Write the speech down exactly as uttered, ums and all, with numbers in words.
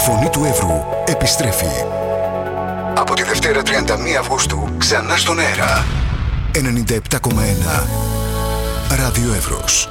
Φωνή του Εύρου επιστρέφει. Από τη Δευτέρα τριάντα μία Αυγούστου ξανά στον αέρα. ενενήντα επτά κόμμα ένα Ράδιο Εύρος.